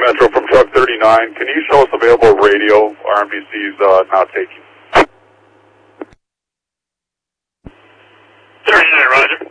Metro from truck 39. Can you show us available radio RMDC's not taking? 39, roger.